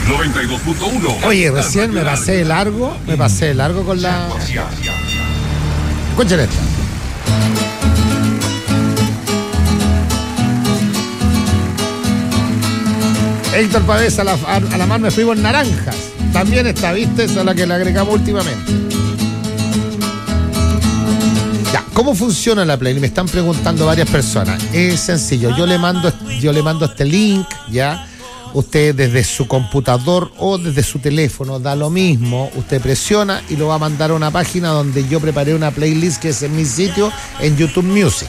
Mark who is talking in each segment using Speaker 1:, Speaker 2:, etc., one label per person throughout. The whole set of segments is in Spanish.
Speaker 1: 92.1.
Speaker 2: Oye, recién me pasé de largo con la... Escuchen esta. Héctor Pavés, a la mar me fui por naranjas. También está, ¿viste? Esa es la que le agregamos últimamente. Ya, ¿cómo funciona la playlist? Me están preguntando varias personas. Es sencillo, yo le mando este link, ¿ya? Usted desde su computador o desde su teléfono, da lo mismo, usted presiona y lo va a mandar a una página donde yo preparé una playlist que es en mi sitio, en YouTube Music.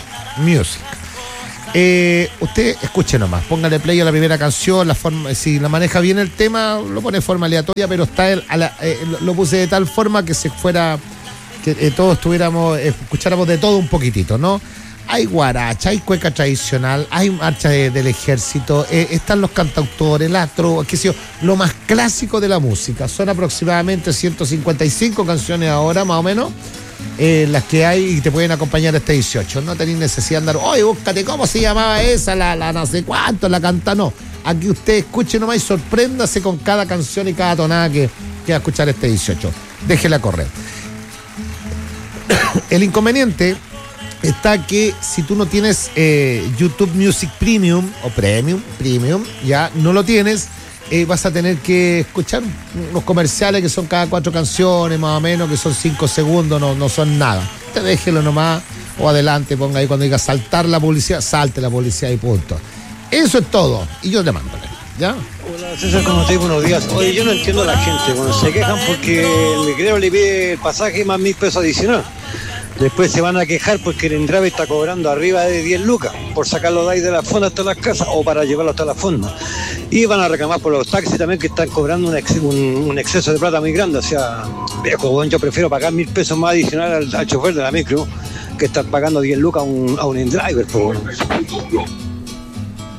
Speaker 2: Usted escuche nomás, póngale play a la primera canción, si la maneja bien el tema, lo pone de forma aleatoria, pero lo puse de tal forma que todos escucháramos de todo un poquitito, ¿no? Hay guaracha, hay cueca tradicional, hay marcha del ejército, están los cantautores, la trova, qué sé yo, lo más clásico de la música. Son aproximadamente 155 canciones ahora, más o menos, las que hay y te pueden acompañar este 18. No tenéis necesidad de andar, oye, búscate cómo se llamaba esa, la no sé cuánto, la canta, no. Aquí usted escuche nomás y sorpréndase con cada canción y cada tonada que va a escuchar este 18. Déjela correr. El inconveniente está que si tú no tienes YouTube Music Premium o Premium, ya no lo tienes, vas a tener que escuchar unos comerciales que son cada 4 canciones más o menos, que son 5 segundos, no son nada. Te déjelo nomás o adelante, ponga ahí cuando diga saltar la publicidad, salte la publicidad y punto. Eso es todo. Y yo te mando, ¿ya?
Speaker 3: Hola César, ¿cómo te buenos días? Oye, yo no entiendo a la gente cuando se quejan porque el migrero le pide el pasaje más 1.000 pesos adicional. Después se van a quejar porque el Endrave está cobrando arriba de 10 lucas por sacarlo de ahí de la fonda hasta las casas o para llevarlo hasta la fonda. Y van a reclamar por los taxis también que están cobrando un exceso de plata muy grande. O sea, viejo, bueno, yo prefiero pagar 1.000 pesos más adicional al chofer de la micro que estar pagando 10 lucas a un Endriver.